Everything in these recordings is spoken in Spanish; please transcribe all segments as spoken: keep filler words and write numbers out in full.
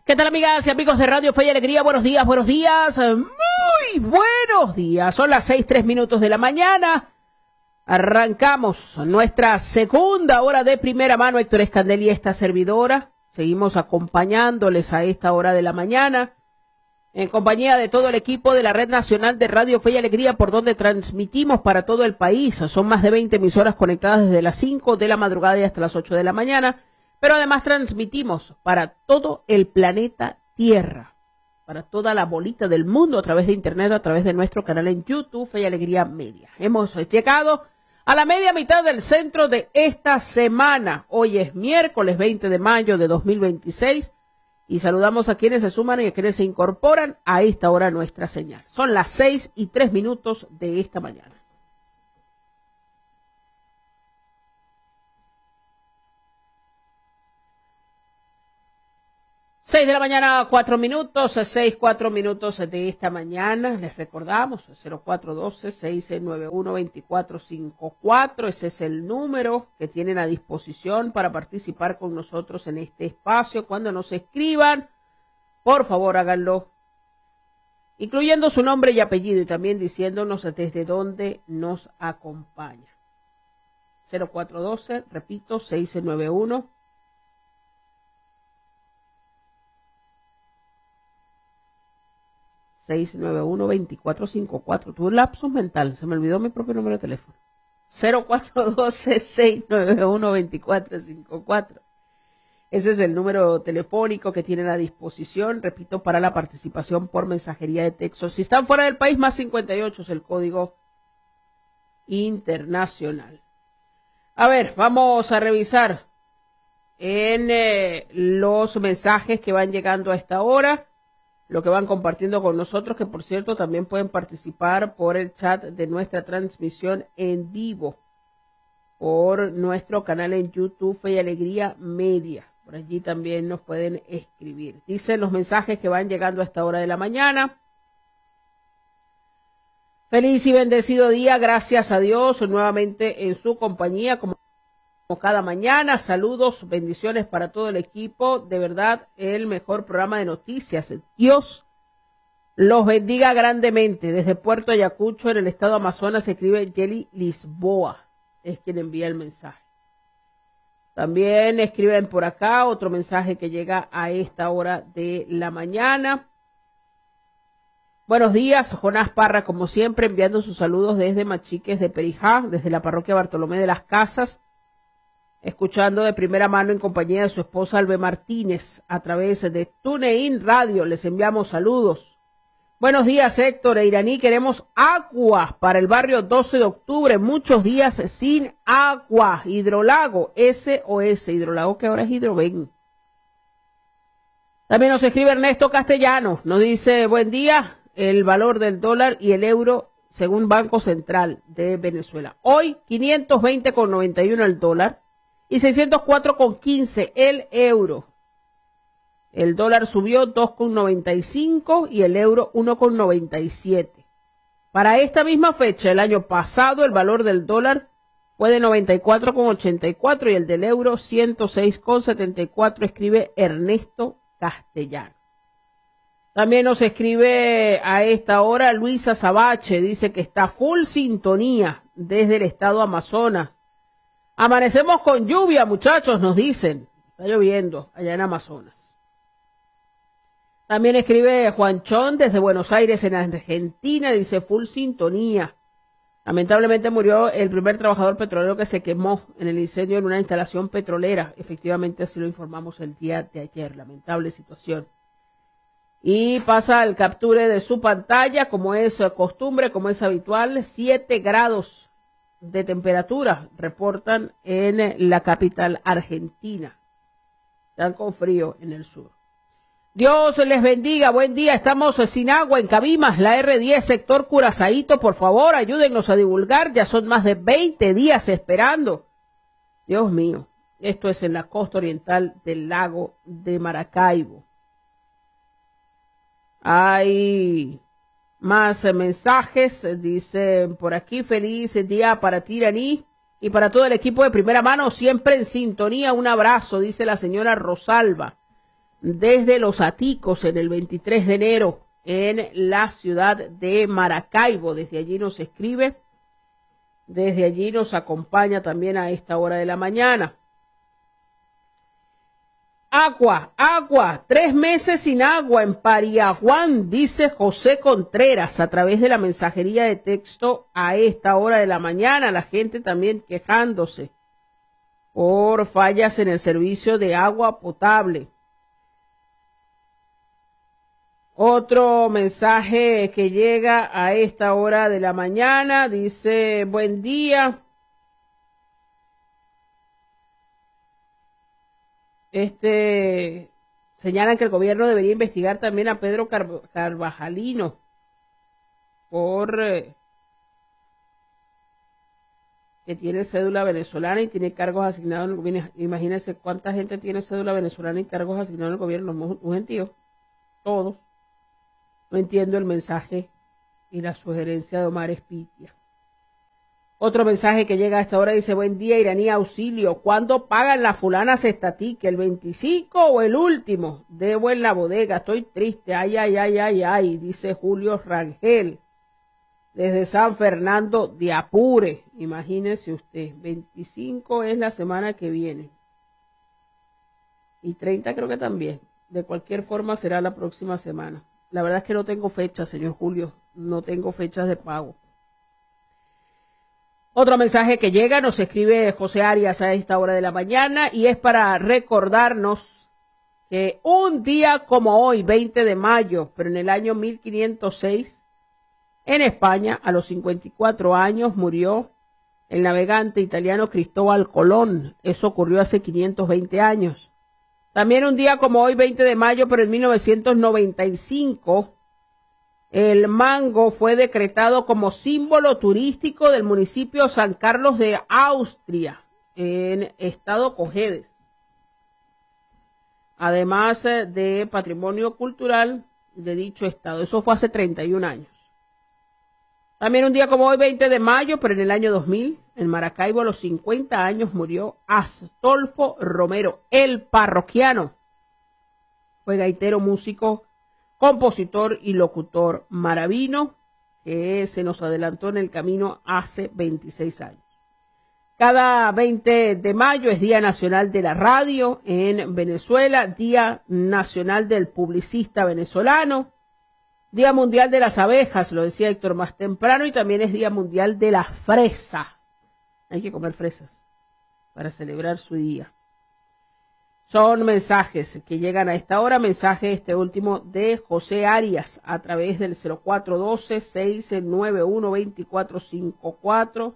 ¿Qué tal, amigas y amigos de Radio Fe y Alegría? Buenos días, buenos días, muy buenos días. Son las seis, tres minutos de la mañana. Arrancamos nuestra segunda hora de primera mano. Héctor Escandel y esta servidora. Seguimos acompañándoles a esta hora de la mañana, en compañía de todo el equipo de la Red Nacional de Radio Fe y Alegría, por donde transmitimos para todo el país. Son más de veinte emisoras conectadas desde las cinco de la madrugada y hasta las ocho de la mañana. Pero además transmitimos para todo el planeta Tierra, para toda la bolita del mundo a través de internet, a través de nuestro canal en YouTube, Fe y Alegría Media. Hemos llegado a la media mitad del centro de esta semana. Hoy es miércoles veinte de mayo de dos mil veintiséis y saludamos a quienes se suman y a quienes se incorporan a esta hora nuestra señal. Son las seis y tres minutos de esta mañana. Seis de la mañana, cuatro minutos, seis, cuatro minutos de esta mañana. Les recordamos, cero cuatro uno dos, seis nueve uno, dos cuatro cinco cuatro. Ese es el número que tienen a disposición para participar con nosotros en este espacio. Cuando nos escriban, por favor háganlo, incluyendo su nombre y apellido y también diciéndonos desde dónde nos acompaña. cero cuatro uno dos, repito, seis nueve uno. seis nueve uno, dos cuatro cinco cuatro. Tuve un lapsus mental, se me olvidó mi propio número de teléfono. cero cuatro uno dos, seis nueve uno, dos cuatro cinco cuatro. Ese es el número telefónico que tienen a disposición, repito, para la participación por mensajería de texto. Si están fuera del país, más cincuenta y ocho es el código internacional. A ver, vamos a revisar en eh, los mensajes que van llegando a esta hora, lo que van compartiendo con nosotros, que por cierto también pueden participar por el chat de nuestra transmisión en vivo, por nuestro canal en YouTube, Fe y Alegría Media. Por allí también nos pueden escribir. Dicen los mensajes que van llegando a esta hora de la mañana. Feliz y bendecido día, gracias a Dios, nuevamente en su compañía, como cada mañana. Saludos, bendiciones para todo el equipo. De verdad, el mejor programa de noticias. Dios los bendiga grandemente. Desde Puerto Ayacucho, en el estado Amazonas, se escribe Yeli Lisboa. Es quien envía el mensaje. También escriben por acá otro mensaje que llega a esta hora de la mañana. Buenos días, Jonás Parra, como siempre, enviando sus saludos desde Machiques de Perijá, desde la parroquia Bartolomé de las Casas, escuchando de primera mano en compañía de su esposa Albe Martínez a través de TuneIn Radio. Les enviamos saludos. Buenos días, Héctor e Iraní. Queremos agua para el barrio doce de octubre. Muchos días sin agua. Hidrolago, S O S. Hidrolago que ahora es Hidroven. También nos escribe Ernesto Castellano. Nos dice, buen día, el valor del dólar y el euro según Banco Central de Venezuela. Hoy quinientos veinte con noventa y uno el dólar y seiscientos cuatro con quince el euro. El dólar subió dos con noventa y cinco y el euro uno con noventa y siete. Para esta misma fecha, el año pasado, el valor del dólar fue de noventa y cuatro con ochenta y cuatro y el del euro ciento seis con setenta y cuatro, escribe Ernesto Castellano. También nos escribe a esta hora Luisa Sabache, dice que está full sintonía desde el estado Amazonas. Amanecemos con lluvia, muchachos, nos dicen. Está lloviendo allá en Amazonas. También escribe Juanchón desde Buenos Aires, en Argentina, dice full sintonía. Lamentablemente murió el primer trabajador petrolero que se quemó en el incendio en una instalación petrolera. Efectivamente, así lo informamos el día de ayer. Lamentable situación. Y pasa al capture de su pantalla, como es costumbre, como es habitual, siete grados de temperatura reportan en la capital argentina. Están con frío en el sur. Dios les bendiga, buen día. Estamos sin agua en Cabimas, la R diez, sector Curazaíto. Por favor, ayúdennos a divulgar. Ya son más de veinte días esperando. Dios mío, esto es en la costa oriental del lago de Maracaibo. Hay más mensajes, dicen por aquí, feliz día para ti, Iraní, y para todo el equipo de primera mano, siempre en sintonía. Un abrazo, dice la señora Rosalba. desde Los Aticos en el veintitrés de enero en la ciudad de Maracaibo. Desde allí nos escribe, desde allí nos acompaña también a esta hora de la mañana. Agua, agua, tres meses sin agua en Pariaguán, dice José Contreras a través de la mensajería de texto a esta hora de la mañana. La gente también quejándose por fallas en el servicio de agua potable. Otro mensaje que llega a esta hora de la mañana dice, buen día. Este, señalan que el gobierno debería investigar también a Pedro Carvajalino por eh, que tiene cédula venezolana y tiene cargos asignados en el gobierno. Imagínense cuánta gente tiene cédula venezolana y cargos asignados en el gobierno, un gentío, todos. No entiendo el mensaje y la sugerencia de Omar Espitia. Otro mensaje que llega a esta hora dice, buen día, Iraní, auxilio. ¿Cuándo pagan la fulana cestatique? ¿El veinticinco o el último? Debo en la bodega, estoy triste. Ay, ay, ay, ay, ay, dice Julio Rangel. Desde San Fernando de Apure. Imagínese usted, veinticinco es la semana que viene. Y treinta creo que también. De cualquier forma será la próxima semana. La verdad es que no tengo fecha, señor Julio. No tengo fechas de pago. Otro mensaje que llega, nos escribe José Arias a esta hora de la mañana y es para recordarnos que un día como hoy, veinte de mayo, pero en el año mil quinientos seis, en España, a los cincuenta y cuatro años, murió el navegante italiano Cristóbal Colón. Eso ocurrió hace quinientos veinte años. También un día como hoy, veinte de mayo, pero en mil novecientos noventa y cinco, el mango fue decretado como símbolo turístico del municipio San Carlos de Austria, en estado Cojedes. Además de patrimonio cultural de dicho estado. Eso fue hace treinta y un años. También un día como hoy, veinte de mayo, pero en el año dos mil, en Maracaibo, a los cincuenta años, murió Astolfo Romero, el parroquiano. Fue gaitero, músico, compositor y locutor maravino, que se nos adelantó en el camino hace veintiséis años. Cada veinte de mayo es Día Nacional de la Radio en Venezuela, Día Nacional del Publicista Venezolano, Día Mundial de las Abejas, lo decía Héctor más temprano, y también es Día Mundial de la Fresa. Hay que comer fresas para celebrar su día. Son mensajes que llegan a esta hora, mensaje este último de José Arias a través del cero cuatro uno dos, seis nueve uno, dos cuatro cinco cuatro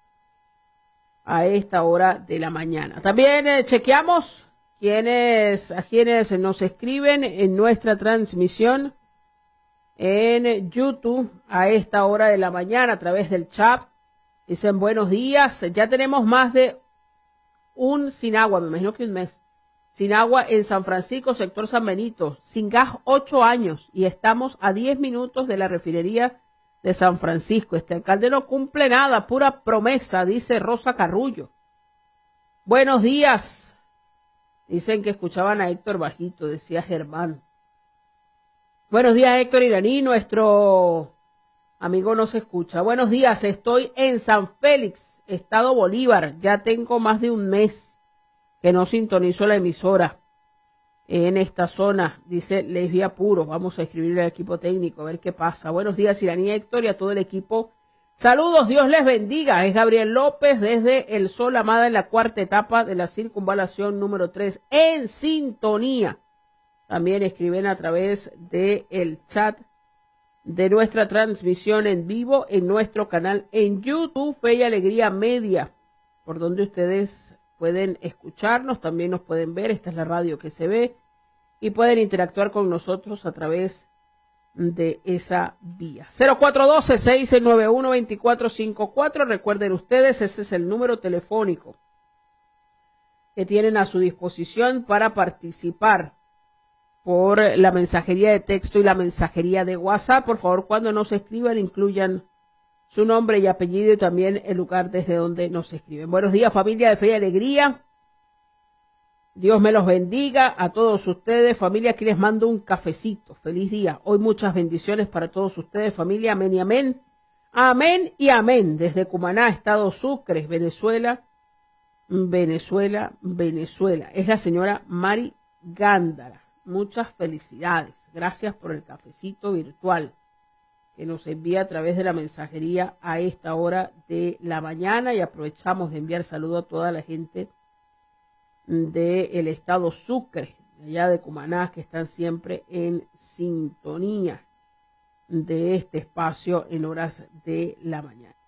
a esta hora de la mañana. También eh, chequeamos quienes, a quienes nos escriben en nuestra transmisión en YouTube a esta hora de la mañana a través del chat. Dicen buenos días, ya tenemos más de un sin agua, me imagino que un mes. Sin agua en San Francisco, sector San Benito, sin gas ocho años y estamos a diez minutos de la refinería de San Francisco. Este alcalde no cumple nada, pura promesa, dice Rosa Carrullo. Buenos días. Dicen que escuchaban a Héctor bajito, decía Germán. Buenos días, Héctor Iraní, nuestro amigo nos escucha. Buenos días, estoy en San Félix, Estado Bolívar, ya tengo más de un mes que no sintonizo la emisora en esta zona, dice Lesbia Puro. Vamos a escribirle al equipo técnico a ver qué pasa. Buenos días, Iraní, Héctor, y a todo el equipo. Saludos, Dios les bendiga. Es Gabriel López desde El Sol Amada en la cuarta etapa de la circunvalación número tres en sintonía. También escriben a través del chat de nuestra transmisión en vivo en nuestro canal en YouTube, Fe y Alegría Media, por donde ustedes pueden escucharnos, también nos pueden ver, esta es la radio que se ve, y pueden interactuar con nosotros a través de esa vía. cero cuatro uno dos, seis nueve uno, dos cuatro cinco cuatro, recuerden ustedes, ese es el número telefónico que tienen a su disposición para participar por la mensajería de texto y la mensajería de WhatsApp. Por favor, cuando nos escriban, incluyan su nombre y apellido y también el lugar desde donde nos escriben. Buenos días, familia de Fe y Alegría. Dios me los bendiga a todos ustedes, familia. Aquí les mando un cafecito. Feliz día. Hoy muchas bendiciones para todos ustedes, familia. Amén y amén. Amén y amén. Desde Cumaná, Estado Sucre, Venezuela. Venezuela, Venezuela. Es la señora Mari Gándara. Muchas felicidades. Gracias por el cafecito virtual que nos envía a través de la mensajería a esta hora de la mañana, y aprovechamos de enviar saludo a toda la gente del estado Sucre, allá de Cumaná, que están siempre en sintonía de este espacio en horas de la mañana.